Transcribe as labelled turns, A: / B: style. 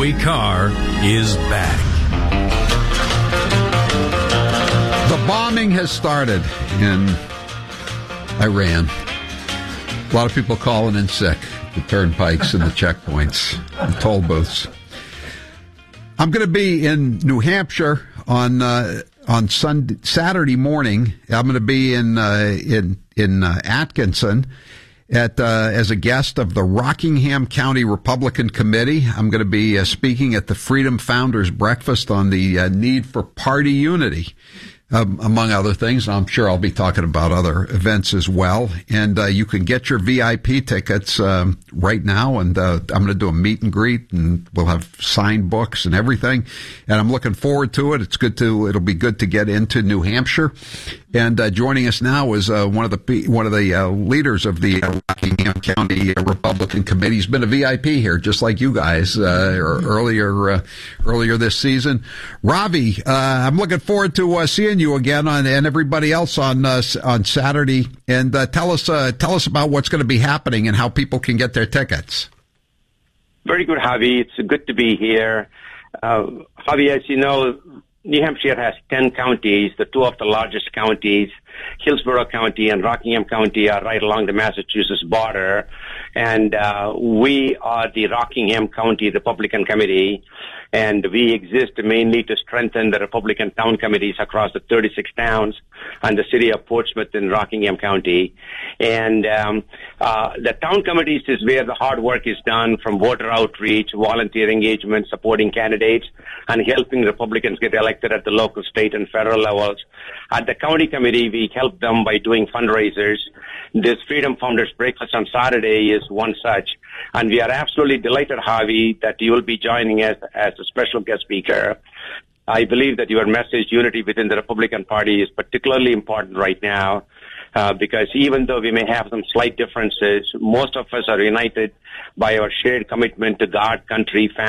A: Joey Carr is back.
B: The bombing has started in Iran. A lot of people calling in sick. The turnpikes and the checkpoints, the toll booths. I'm going to be in New Hampshire on Saturday morning. I'm going to be in Atkinson as a guest of the Rockingham County Republican Committee. I'm going to be speaking at the Freedom Founders Breakfast on the need for party unity, among other things. I'm sure I'll be talking about other events as well. And you can get your VIP tickets right now. And I'm going to do a meet and greet, and we'll have signed books and everything. And I'm looking forward to it. It'll be good to get into New Hampshire. And joining us now is one of the leaders of the Rockingham County Republican Committee. He's been a VIP here, just like you guys earlier this season. Ravi, I'm looking forward to seeing you again and everybody else on Saturday. And tell us about what's going to be happening and how people can get their tickets.
C: Very good, Javi. It's good to be here. Javi, as you know, New Hampshire has 10 counties. The two of the largest counties, Hillsborough County and Rockingham County, are right along the Massachusetts border. And we are the Rockingham County Republican Committee, and we exist mainly to strengthen the Republican town committees across the 36 towns and the city of Portsmouth in Rockingham County. And the town committees is where the hard work is done, from voter outreach, volunteer engagement, supporting candidates, and helping Republicans get elected at the local, state, and federal levels. At the county committee, we help them by doing fundraisers. This Freedom Founders Breakfast on Saturday is one such. And we are absolutely delighted, Javi, that you will be joining us as a special guest speaker. I believe that your message, unity within the Republican Party, is particularly important right now. Because even though we may have some slight differences, most of us are united by our shared commitment to God, country, family,